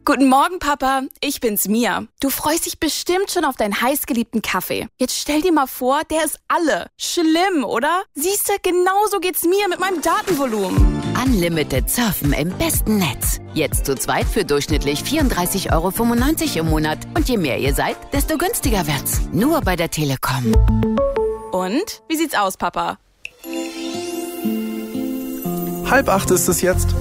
Guten Morgen, Papa. Ich bin's, Mia. Du freust dich bestimmt schon auf deinen heißgeliebten Kaffee. Jetzt stell dir mal vor, der ist alle. Schlimm, oder? Siehste, genauso geht's mir mit meinem Datenvolumen. Unlimited surfen im besten Netz. Jetzt zu zweit für durchschnittlich 34,95 € im Monat. Und je mehr ihr seid, desto günstiger wird's. Nur bei der Telekom. Und? Wie sieht's aus, Papa? 7:30 ist es jetzt.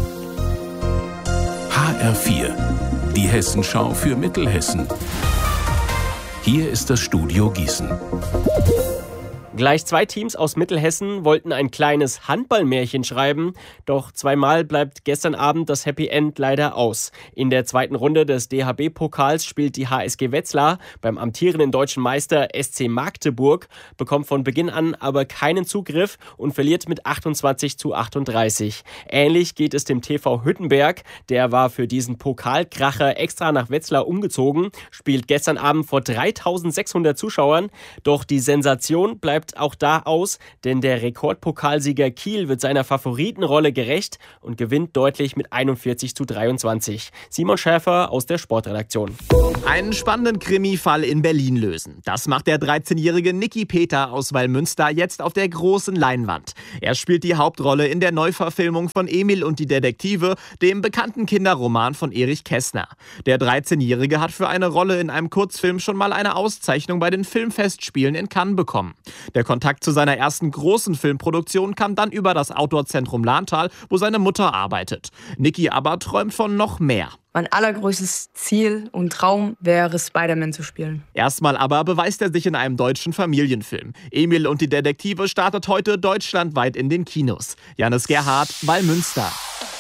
HR4, die Hessenschau für Mittelhessen. Hier ist das Studio Gießen. Gleich 2 Teams aus Mittelhessen wollten ein kleines Handballmärchen schreiben, doch zweimal bleibt gestern Abend das Happy End leider aus. In der zweiten Runde des DHB-Pokals spielt die HSG Wetzlar beim amtierenden deutschen Meister SC Magdeburg, bekommt von Beginn an aber keinen Zugriff und verliert mit 28:38. Ähnlich geht es dem TV Hüttenberg, der war für diesen Pokalkracher extra nach Wetzlar umgezogen, spielt gestern Abend vor 3.600 Zuschauern, doch die Sensation bleibt auch da aus, denn der Rekordpokalsieger Kiel wird seiner Favoritenrolle gerecht und gewinnt deutlich mit 41:23. Simon Schäfer aus der Sportredaktion. Einen spannenden Krimi-Fall in Berlin lösen. Das macht der 13-jährige Niki Peter aus Wallmünster jetzt auf der großen Leinwand. Er spielt die Hauptrolle in der Neuverfilmung von Emil und die Detektive, dem bekannten Kinderroman von Erich Kästner. Der 13-jährige hat für eine Rolle in einem Kurzfilm schon mal eine Auszeichnung bei den Filmfestspielen in Cannes bekommen. Der Kontakt zu seiner ersten großen Filmproduktion kam dann über das Outdoor-Zentrum Lahntal, wo seine Mutter arbeitet. Niki aber träumt von noch mehr. Mein allergrößtes Ziel und Traum wäre, Spider-Man zu spielen. Erstmal aber beweist er sich in einem deutschen Familienfilm. Emil und die Detektive startet heute deutschlandweit in den Kinos. Janis Gerhardt, Wallmünster.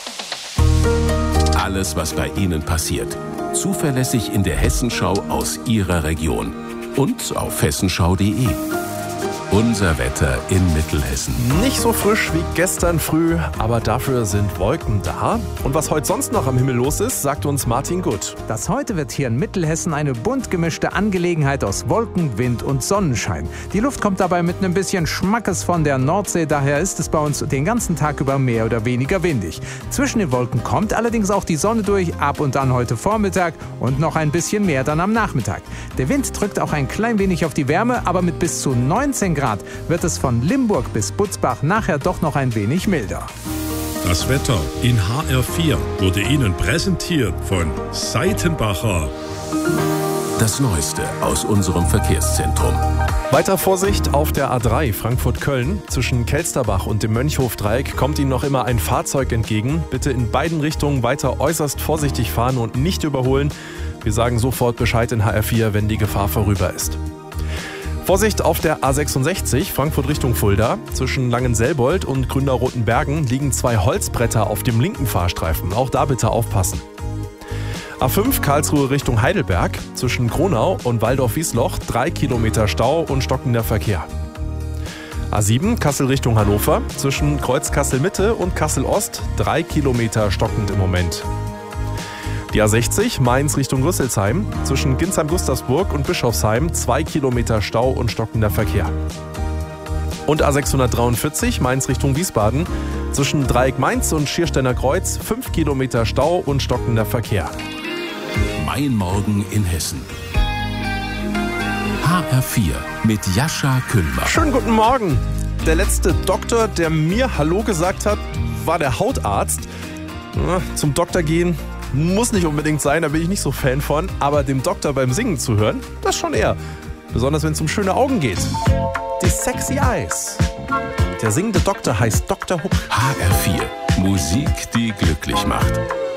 Alles, was bei Ihnen passiert. Zuverlässig in der Hessenschau aus Ihrer Region. Und auf hessenschau.de. Unser Wetter in Mittelhessen. Nicht so frisch wie gestern früh, aber dafür sind Wolken da. Und was heute sonst noch am Himmel los ist, sagt uns Martin Gutt. Das heute wird hier in Mittelhessen eine bunt gemischte Angelegenheit aus Wolken, Wind und Sonnenschein. Die Luft kommt dabei mit einem bisschen Schmackes von der Nordsee, daher ist es bei uns den ganzen Tag über mehr oder weniger windig. Zwischen den Wolken kommt allerdings auch die Sonne durch, ab und an heute Vormittag und noch ein bisschen mehr dann am Nachmittag. Der Wind drückt auch ein klein wenig auf die Wärme, aber mit bis zu 19 Grad wird es von Limburg bis Butzbach nachher doch noch ein wenig milder. Das Wetter in HR4 wurde Ihnen präsentiert von Seitenbacher. Das Neueste aus unserem Verkehrszentrum. Weiter Vorsicht auf der A3 Frankfurt-Köln. Zwischen Kelsterbach und dem Mönchhofdreieck kommt Ihnen noch immer ein Fahrzeug entgegen. Bitte in beiden Richtungen weiter äußerst vorsichtig fahren und nicht überholen. Wir sagen sofort Bescheid in HR4, wenn die Gefahr vorüber ist. Vorsicht auf der A66 Frankfurt Richtung Fulda. Zwischen Langenselbold und Gründerrotenbergen liegen 2 Holzbretter auf dem linken Fahrstreifen. Auch da bitte aufpassen. A5 Karlsruhe Richtung Heidelberg. Zwischen Gronau und Waldorf-Wiesloch 3 Kilometer Stau und stockender Verkehr. A7 Kassel Richtung Hannover. Zwischen Kreuz Kassel-Mitte und Kassel-Ost 3 Kilometer stockend im Moment. Die A60 Mainz Richtung Rüsselsheim, zwischen Ginsheim-Gustavsburg und Bischofsheim 2 Kilometer Stau und stockender Verkehr. Und A643 Mainz Richtung Wiesbaden, zwischen Dreieck Mainz und Schiersteiner Kreuz 5 Kilometer Stau und stockender Verkehr. Mein Morgen in Hessen. HR4 mit Jascha Kühlmann. Schönen guten Morgen. Der letzte Doktor, der mir Hallo gesagt hat, war der Hautarzt. Zum Doktor gehen muss nicht unbedingt sein, da bin ich nicht so Fan von. Aber dem Doktor beim Singen zu hören, das schon eher. Besonders wenn es um schöne Augen geht. Die Sexy Eyes. Der singende Doktor heißt Dr. Hook. HR4. Musik, die glücklich macht.